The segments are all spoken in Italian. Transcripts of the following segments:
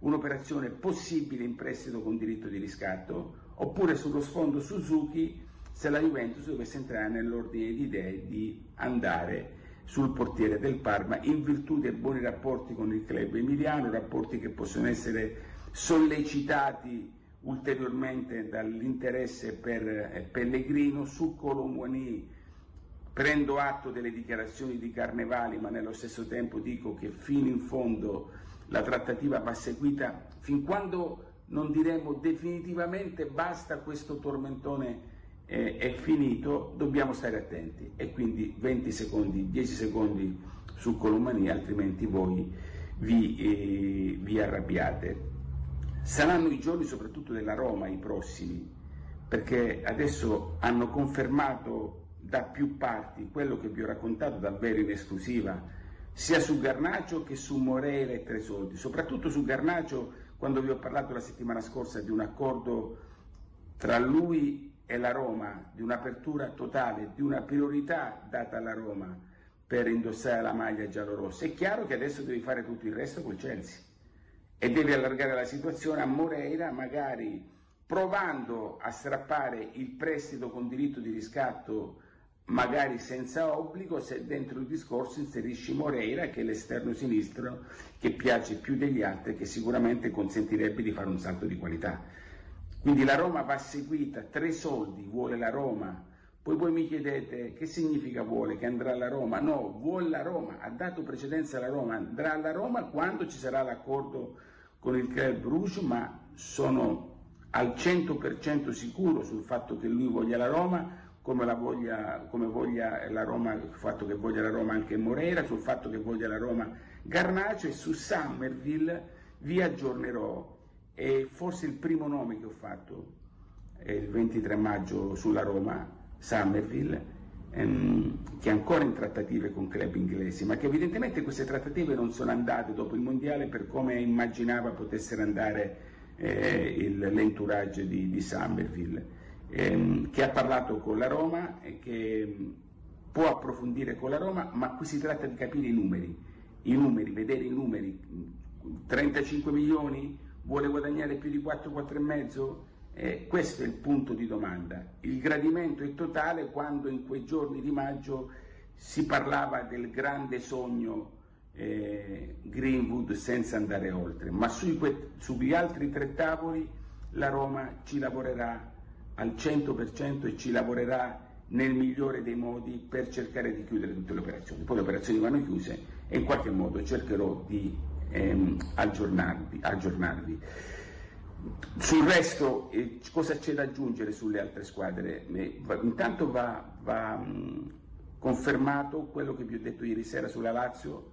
un'operazione possibile in prestito con diritto di riscatto, oppure sullo sfondo Suzuki se la Juventus dovesse entrare nell'ordine di idee di andare sul portiere del Parma in virtù dei buoni rapporti con il club emiliano, rapporti che possono essere sollecitati ulteriormente dall'interesse per Pellegrino. Su Kolo Muani prendo atto delle dichiarazioni di Carnevali, ma nello stesso tempo dico che fino in fondo la trattativa va seguita fin quando non diremo definitivamente basta, questo tormentone è finito, dobbiamo stare attenti. E quindi 20 secondi, 10 secondi su Kolo Muani, altrimenti voi vi arrabbiate. Saranno i giorni soprattutto della Roma i prossimi, perché adesso hanno confermato da più parti quello che vi ho raccontato davvero in esclusiva, sia su Garnacho che su Moreira e Tresoldi, soprattutto su Garnacho, quando vi ho parlato la settimana scorsa di un accordo tra lui e la Roma, di un'apertura totale, di una priorità data alla Roma per indossare la maglia giallorossa. È chiaro che adesso devi fare tutto il resto col Chelsea e devi allargare la situazione a Moreira, magari provando a strappare il prestito con diritto di riscatto, magari senza obbligo, se dentro il discorso inserisci Moreira, che è l'esterno sinistro che piace più degli altri, che sicuramente consentirebbe di fare un salto di qualità. Quindi la Roma va seguita, Tresoldi vuole la Roma. Poi voi mi chiedete che significa vuole, che andrà alla Roma? No, vuole la Roma, ha dato precedenza alla Roma, andrà alla Roma quando ci sarà l'accordo con il Club Rouge, ma sono al 100% sicuro sul fatto che lui voglia la Roma, come voglia la Roma, il fatto che voglia la Roma anche Moreira, sul fatto che voglia la Roma Garnacho, e su Summerville vi aggiornerò. E forse il primo nome che ho fatto è il 23 maggio sulla Roma, Summerville, che è ancora in trattative con club inglesi, ma che evidentemente queste trattative non sono andate dopo il mondiale per come immaginava potessero andare l'entourage di Summerville, che ha parlato con la Roma e che può approfondire con la Roma, ma qui si tratta di capire i numeri, vedere i numeri. 35 milioni, vuole guadagnare più di 4,5? Questo è il punto di domanda. Il gradimento è totale quando in quei giorni di maggio si parlava del grande sogno Greenwood senza andare oltre, ma sugli altri 3 tavoli la Roma ci lavorerà al 100% e ci lavorerà nel migliore dei modi per cercare di chiudere tutte le operazioni. Poi le operazioni vanno chiuse e in qualche modo cercherò di aggiornarvi. Sul resto, cosa c'è da aggiungere sulle altre squadre? Intanto va confermato quello che vi ho detto ieri sera sulla Lazio,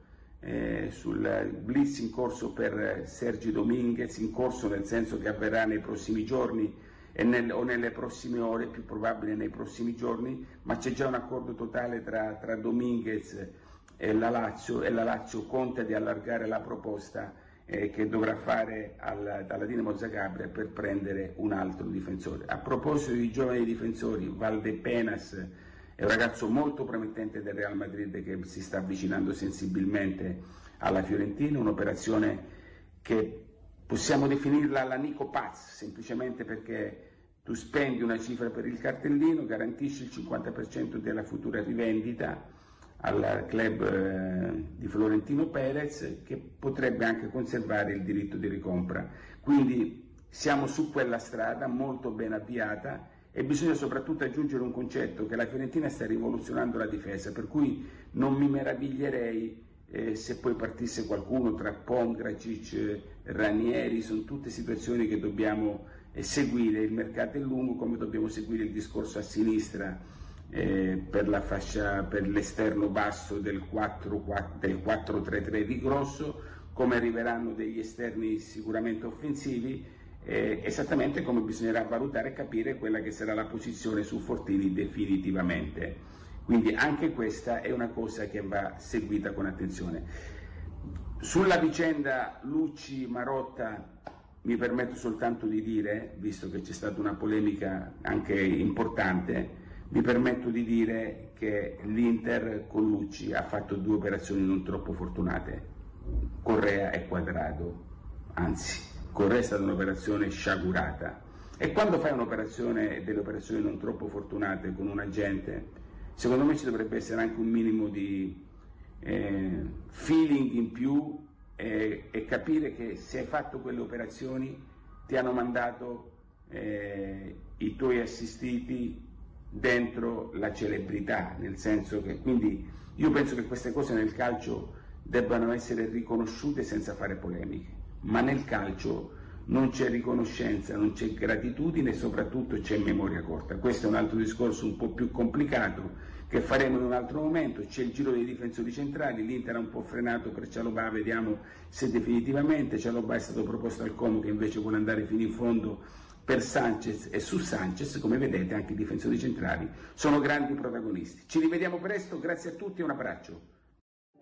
sul blitz in corso per Sergi Dominguez, in corso nel senso che avverrà nei prossimi giorni o nelle prossime ore, più probabile nei prossimi giorni, ma c'è già un accordo totale tra Dominguez e la Lazio conta di allargare la proposta che dovrà fare dalla Dinamo Zagabria per prendere un altro difensore. A proposito di giovani difensori, Valdepenas è un ragazzo molto promettente del Real Madrid che si sta avvicinando sensibilmente alla Fiorentina, un'operazione che possiamo definirla alla Nico Paz, semplicemente perché tu spendi una cifra per il cartellino, garantisci il 50% della futura rivendita al club di Florentino Perez, che potrebbe anche conservare il diritto di ricompra. Quindi siamo su quella strada molto ben avviata e bisogna soprattutto aggiungere un concetto, che la Fiorentina sta rivoluzionando la difesa, per cui non mi meraviglierei se poi partisse qualcuno tra Pongracic, Ranieri. Sono tutte situazioni che dobbiamo seguire, il mercato è lungo, come dobbiamo seguire il discorso a sinistra per la fascia, per l'esterno basso del 4-3-3 di Grosso, come arriveranno degli esterni sicuramente offensivi, esattamente come bisognerà valutare e capire quella che sarà la posizione su Fortini definitivamente. Quindi anche questa è una cosa che va seguita con attenzione. Sulla vicenda Lucci-Marotta mi permetto soltanto di dire, visto che c'è stata una polemica anche importante, mi permetto di dire che l'Inter con Lucci ha fatto 2 operazioni non troppo fortunate, Correa e Quadrado. anzi, Correa è stata un'operazione sciagurata. E quando fai delle operazioni non troppo fortunate con un agente, secondo me ci dovrebbe essere anche un minimo di feeling in più e capire che se hai fatto quelle operazioni ti hanno mandato i tuoi assistiti dentro la celebrità, nel senso che, quindi io penso che queste cose nel calcio debbano essere riconosciute senza fare polemiche, ma nel calcio non c'è riconoscenza, non c'è gratitudine e soprattutto c'è memoria corta. Questo è un altro discorso un po' più complicato che faremo in un altro momento. C'è il giro dei difensori centrali, l'Inter ha un po' frenato per Cialobà, vediamo se definitivamente. Cialobà è stato proposto al Como che invece vuole andare fino in fondo per Sanchez, e su Sanchez, come vedete, anche i difensori centrali sono grandi protagonisti. Ci rivediamo presto, grazie a tutti e un abbraccio.